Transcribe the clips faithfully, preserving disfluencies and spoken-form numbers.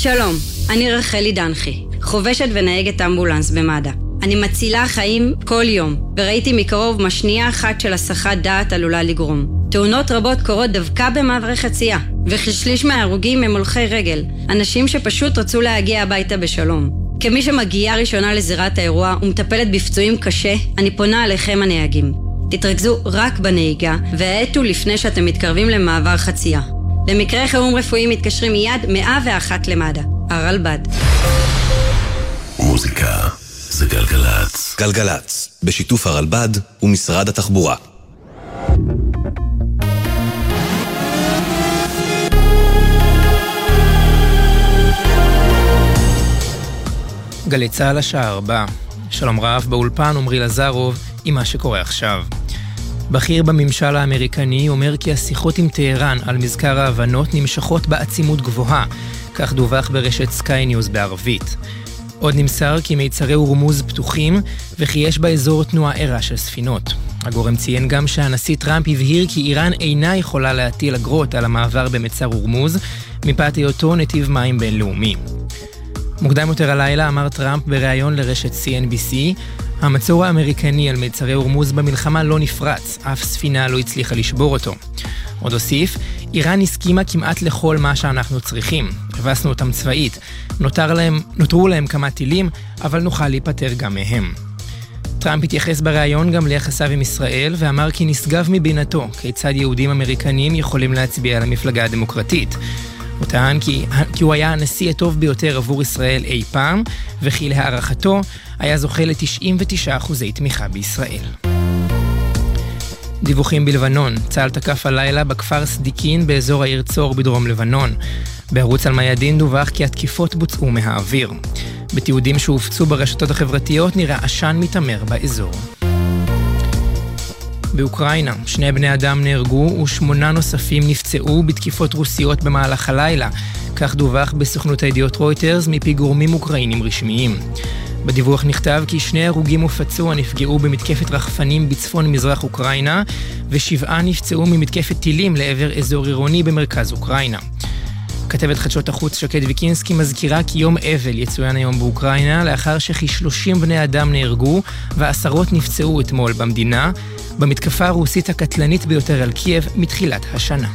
שלום, אני רחלי דנחי, חובשת ונהגת אמבולנס במד"א. אני מצילה חיים כל יום, וראיתי מקרוב מה שנייה אחת של הסחת דעת עלולה לגרום. תאונות רבות קורות דווקא במעברי חצייה, וכשליש מההרוגים הם הולכי רגל, אנשים שפשוט רצו להגיע הביתה בשלום. כמי שמגיעה ראשונה לזירת האירוע ומטפלת בפצועים קשה, אני פונה עליכם הנהגים. תתרכזו רק בנהיגה, והעטו לפני שאתם מתקרבים למעבר חצייה. למקרה חירום רפואי מתקשרים מיד מאה ואחת למד"א. הרלב"ד. מוזיקה זה גלגלץ. גלגלץ, בשיתוף הרלב"ד ומשרד התחבורה. גלי צהל השעה ארבע. שלום רב באולפן עמרי לזרוב עם מה שקורה עכשיו. בכיר בממשל האמריקני אומר כי השיחות עם טהרן על מזכר ההבנות נמשכות בעצימות גבוהה, כך דווח ברשת סקיי ניוז בערבית. עוד נמסר כי מיצרי הורמוז פתוחים וכי יש באזור תנועה ערה של ספינות. הגורם ציין גם שהנשיא טראמפ הבהיר כי איראן אינה יכולה להטיל אגרות על המעבר במצר הורמוז מפאת היותו נתיב מים בינלאומי. מוקדם יותר הלילה אמר טראמפ בריאיון לרשת סי אן בי סי, המצור האמריקני על מיצרי הורמוז במלחמה לא נפרץ, אף ספינה לא הצליחה לשבור אותו. עוד הוסיף, איראן הסכימה כמעט לכל מה שאנחנו צריכים. הבסנו אותם צבאית, נותר להם, נותרו להם כמה טילים, אבל נוכל להיפטר גם מהם. טראמפ התייחס בריאיון גם ליחסיו עם ישראל, ואמר כי נשגב מבינתו כיצד יהודים אמריקנים יכולים להצביע על המפלגה הדמוקרטית. הוא טען כי, כי הוא היה הנשיא הטוב ביותר עבור ישראל אי פעם, וכי להערכתו היה זוכה ל-תשעים ותשעה אחוזי תמיכה בישראל. דיווחים בלבנון, צה"ל תקף הלילה בכפר סדיקין באזור העיר צור בדרום לבנון. בערוץ אל-מיאדין דווח כי התקיפות בוצעו מהאוויר. בתיעודים שהופצו ברשתות החברתיות נראה עשן מתמר באזור. באוקראינה, שני בני אדם נהרגו ושמונה נוספים נפצעו בתקיפות רוסיות במהלך הלילה, כך דווח בסוכנות הידיעות רויטרס מפי גורמים אוקראינים רשמיים. בדיווח נכתב כי שני הרוגים ופצוע נפגעו במתקפת רחפנים בצפון מזרח אוקראינה, ושבעה נפצעו ממתקפת טילים לעבר אזור עירוני במרכז אוקראינה. כתבת חדשות החוץ שקד ויקינסקי מזכירה כי יום אבל יצוין היום באוקראינה, לאחר שכ-שלושים בני אדם נהרגו ועשרות נפצעו אתמול במדינה, במתקפה הרוסית הקטלנית ביותר על קייב מתחילת השנה.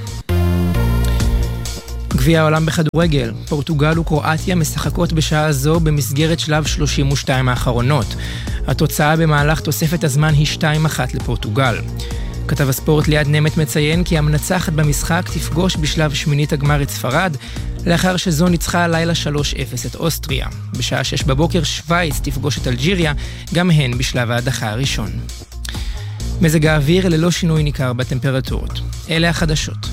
גביע העולם בכדורגל, פורטוגל וקרואטיה משחקות בשעה זו במסגרת שלב שלושים ושתיים האחרונות. התוצאה במהלך תוספת הזמן היא שתיים אחת לפורטוגל. כתב הספורט ליד נמת מציין כי המנצחת במשחק תפגוש בשלב שמינית הגמר את ספרד, לאחר שזו ניצחה הלילה שלוש אפס את אוסטריה. בשעה שש בבוקר שוויץ תפגוש את אלג'יריה, גם הן בשלב ההדחה הראשון. מזג האוויר ללא שינוי ניכר בטמפרטורות. אלה החדשות.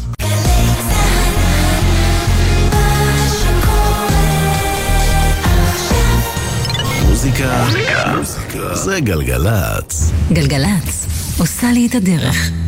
מוזיקה, מוזיקה, זה גלגלץ. גלגלץ, עושה לי את הדרך.